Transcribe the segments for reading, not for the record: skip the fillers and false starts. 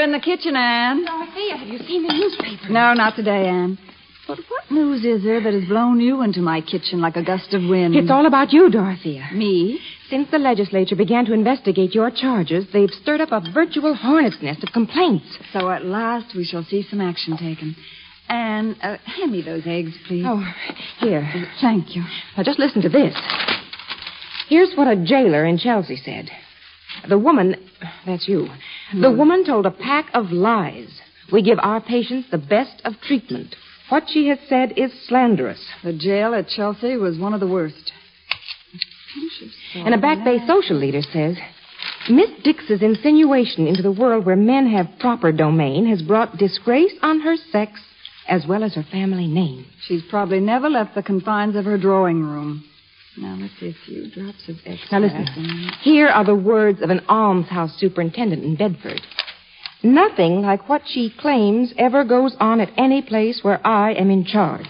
in the kitchen, Anne. Dorothea, have you seen the newspaper? No, not today, Anne. But what news is there that has blown you into my kitchen like a gust of wind? It's all about you, Dorothea. Me? Since the legislature began to investigate your charges, they've stirred up a virtual hornet's nest of complaints. So at last we shall see some action taken. Anne, hand me those eggs, please. Oh, here. Thank you. Now, just listen to this. Here's what a jailer in Chelsea said. The woman, that's you, the woman told a pack of lies. We give our patients the best of treatment. What she has said is slanderous. The jail at Chelsea was one of the worst. And a Back Bay social leader says, Miss Dix's insinuation into the world where men have proper domain has brought disgrace on her sex as well as her family name. She's probably never left the confines of her drawing room. Now, let's see a few drops of extract. Now, listen. Here are the words of an almshouse superintendent in Bedford. Nothing like what she claims ever goes on at any place where I am in charge.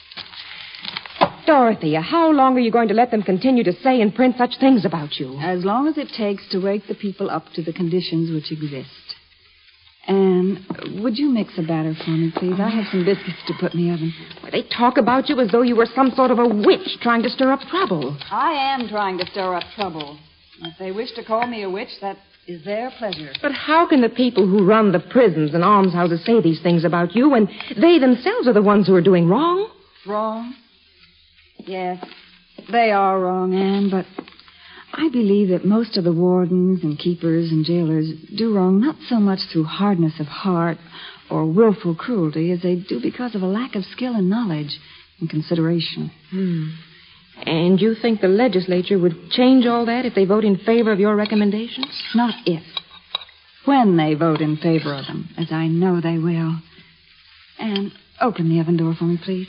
Dorothea, how long are you going to let them continue to say and print such things about you? As long as it takes to wake the people up to the conditions which exist. Anne, would you mix a batter for me, please? I have some biscuits to put in the oven. They talk about you as though you were some sort of a witch trying to stir up trouble. I am trying to stir up trouble. If they wish to call me a witch, that is their pleasure. But how can the people who run the prisons and almshouses say these things about you when they themselves are the ones who are doing wrong? Wrong? Yes, they are wrong, Anne, but I believe that most of the wardens and keepers and jailers do wrong not so much through hardness of heart or willful cruelty as they do because of a lack of skill and knowledge and consideration. And you think the legislature would change all that if they vote in favor of your recommendations? Not if. When they vote in favor of them, as I know they will. Anne, open the oven door for me, please.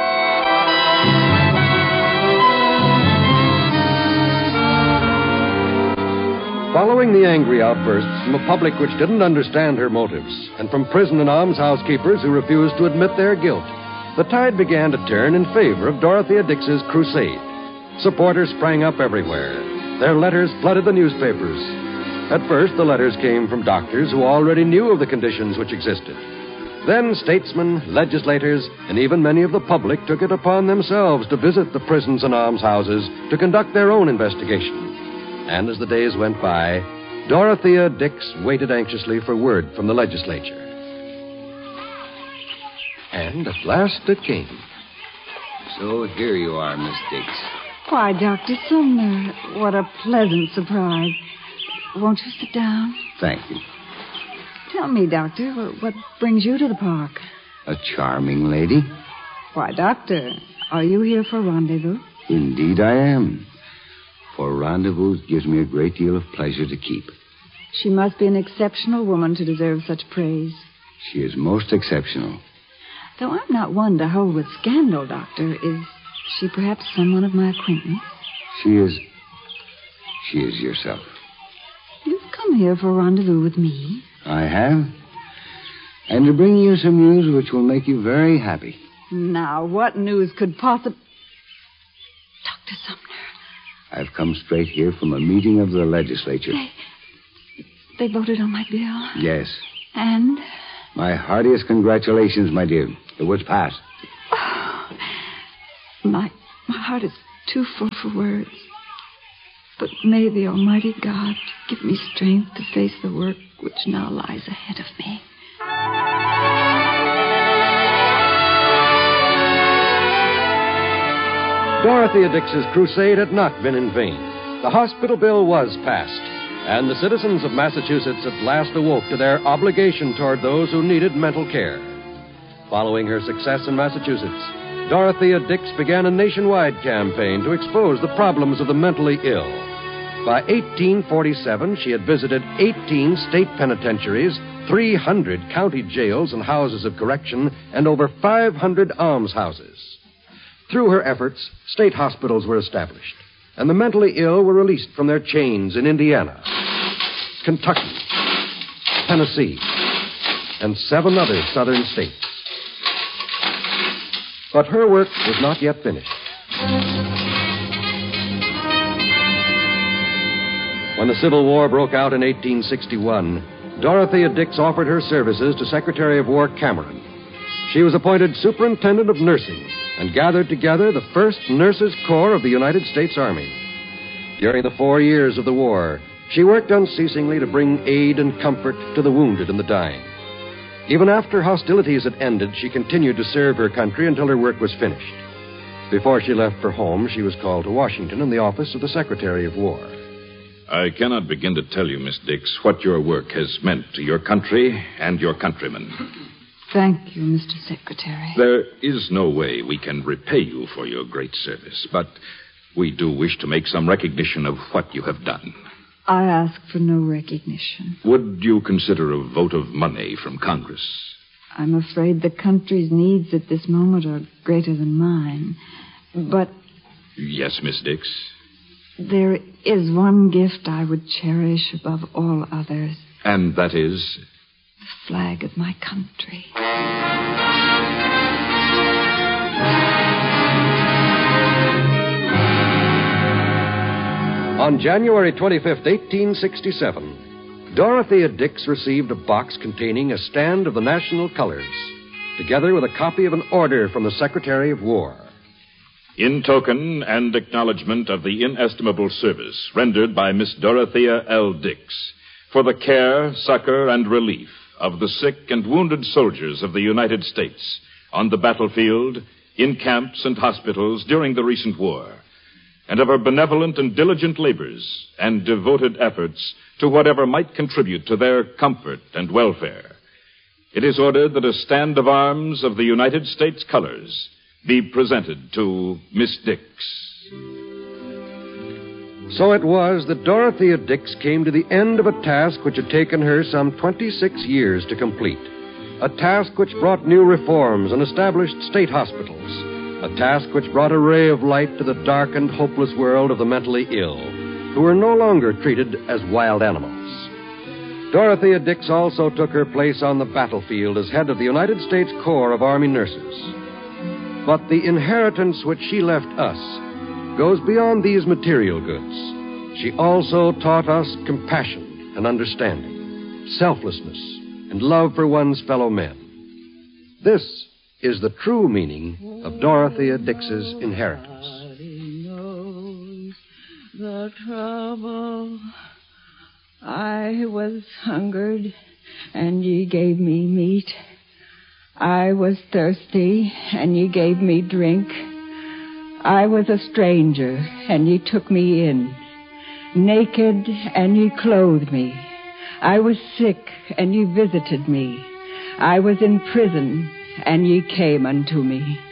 Following the angry outbursts from a public which didn't understand her motives, and from prison and almshouse keepers who refused to admit their guilt, the tide began to turn in favor of Dorothea Dix's crusade. Supporters sprang up everywhere. Their letters flooded the newspapers. At first, the letters came from doctors who already knew of the conditions which existed. Then statesmen, legislators, and even many of the public took it upon themselves to visit the prisons and almshouses to conduct their own investigation. And as the days went by, Dorothea Dix waited anxiously for word from the legislature. And at last it came. So here you are, Miss Dix. Why, Dr. Sumner, what a pleasant surprise. Won't you sit down? Thank you. Tell me, Doctor, what brings you to the park? A charming lady. Why, Doctor, are you here for rendezvous? Indeed I am. For rendezvous gives me a great deal of pleasure to keep. She must be an exceptional woman to deserve such praise. She is most exceptional. Though I'm not one to hold with scandal, Doctor, is she perhaps someone of my acquaintance? She is yourself. You've come here for a rendezvous with me. I have. And to bring you some news which will make you very happy. Now, what news could possibly... Dr. Sumner. I've come straight here from a meeting of the legislature. They voted on my bill? Yes. And? My heartiest congratulations, my dear. It was passed. Oh, my heart is too full for words. But may the Almighty God give me strength to face the work which now lies ahead of me. Dorothea Dix's crusade had not been in vain. The hospital bill was passed, and the citizens of Massachusetts at last awoke to their obligation toward those who needed mental care. Following her success in Massachusetts, Dorothea Dix began a nationwide campaign to expose the problems of the mentally ill. By 1847, she had visited 18 state penitentiaries, 300 county jails and houses of correction, and over 500 almshouses. Through her efforts, state hospitals were established, and the mentally ill were released from their chains in Indiana, Kentucky, Tennessee, and 7 other southern states. But her work was not yet finished. When the Civil War broke out in 1861, Dorothea Dix offered her services to Secretary of War Cameron. She was appointed Superintendent of Nursing and gathered together the first Nurses' Corps of the United States Army. During the 4 years of the war, she worked unceasingly to bring aid and comfort to the wounded and the dying. Even after hostilities had ended, she continued to serve her country until her work was finished. Before she left for home, she was called to Washington in the office of the Secretary of War. I cannot begin to tell you, Miss Dix, what your work has meant to your country and your countrymen. Thank you, Mr. Secretary. There is no way we can repay you for your great service, but we do wish to make some recognition of what you have done. I ask for no recognition. Would you consider a vote of money from Congress? I'm afraid the country's needs at this moment are greater than mine. But Yes, Miss Dix. there is one gift I would cherish above all others. And that is? The flag of my country. On January 25th, 1867, Dorothea Dix received a box containing a stand of the national colors, together with a copy of an order from the Secretary of War. In token and acknowledgement of the inestimable service rendered by Miss Dorothea L. Dix for the care, succor, and relief of the sick and wounded soldiers of the United States on the battlefield, in camps and hospitals during the recent war, and of her benevolent and diligent labors and devoted efforts to whatever might contribute to their comfort and welfare, it is ordered that a stand of arms of the United States colors be presented to Miss Dix. So it was that Dorothea Dix came to the end of a task which had taken her some 26 years to complete. A task which brought new reforms and established state hospitals. A task which brought a ray of light to the dark and hopeless world of the mentally ill, who were no longer treated as wild animals. Dorothea Dix also took her place on the battlefield as head of the United States Corps of Army Nurses. But the inheritance which she left us goes beyond these material goods. She also taught us compassion and understanding, selflessness, and love for one's fellow men. This is the true meaning of Dorothea Dix's inheritance. Knows the trouble. I was hungered, and ye gave me meat. I was thirsty, and ye gave me drink. I was a stranger, and ye took me in. Naked, and ye clothed me. I was sick, and ye visited me. I was in prison, and ye came unto me.